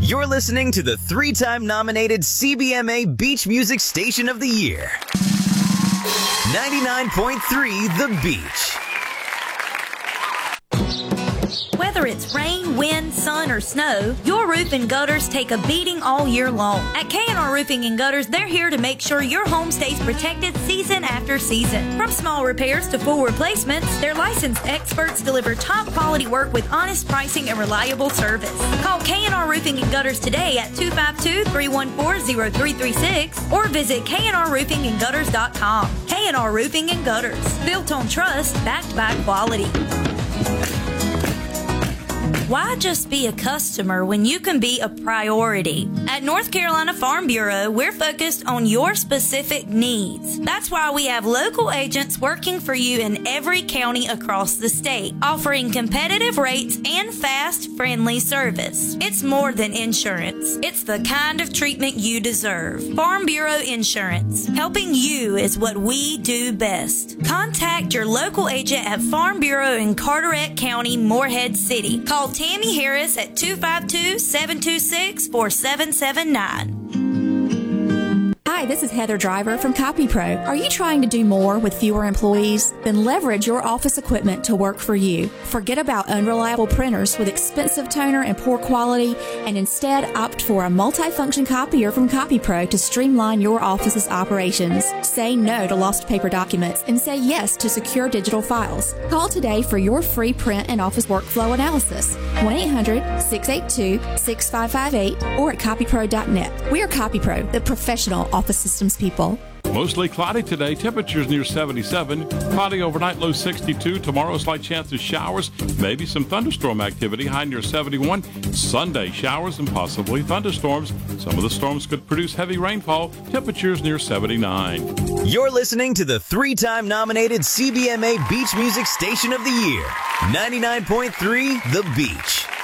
You're listening to the 3-time nominated CBMA Beach Music Station of the Year. 99.3 The Beach. Whether it's rain, wind, sun, or snow, your roof and gutters take a beating all year long. At K&R Roofing and Gutters, they're here to make sure your home stays protected season after season. From small repairs to full replacements, their licensed experts deliver top quality work with honest pricing and reliable service. Call K&R Roofing and Gutters today at 252-314-0336 or visit knrroofingandgutters.com. K&R Roofing and Gutters, built on trust, backed by quality. Why just be a customer when you can be a priority? At North Carolina Farm Bureau, we're focused on your specific needs. That's why we have local agents working for you in every county across the state, offering competitive rates and fast, friendly service. It's more than insurance. It's the kind of treatment you deserve. Farm Bureau Insurance. Helping you is what we do best. Contact your local agent at Farm Bureau in Carteret County, Morehead City. Call Tammy Harris at 252-726-4779. Hi, this is Heather Driver from CopyPro. Are you trying to do more with fewer employees? Then leverage your office equipment to work for you. Forget about unreliable printers with expensive toner and poor quality, and instead opt for a multifunction copier from CopyPro to streamline your office's operations. Say no to lost paper documents and say yes to secure digital files. Call today for your free print and office workflow analysis. 1-800-682-6558 or at copypro.net. We are CopyPro, the professional office systems people. Mostly cloudy today, temperatures near 77. Cloudy overnight, low 62. Tomorrow, slight chance of showers, maybe some thunderstorm activity, high near 71. Sunday, showers and possibly thunderstorms. Some of the storms could produce heavy rainfall, temperatures near 79. You're listening to the 3-time nominated CBMA Beach Music Station of the Year. 99.3 The Beach.